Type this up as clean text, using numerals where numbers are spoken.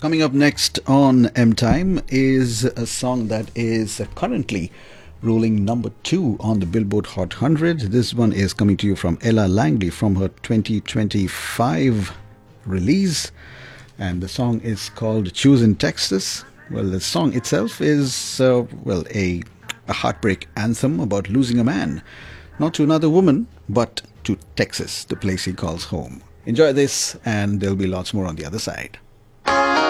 Coming up next on M Time is a song that is currently ruling number two on the Billboard Hot 100. This one is coming to you from Ella Langley from her 2025 release, and the song is called Choose in Texas. Well, the song itself is, a heartbreak anthem about losing a man, not to another woman, but to Texas, the place he calls home. Enjoy this, and there'll be lots more on the other side.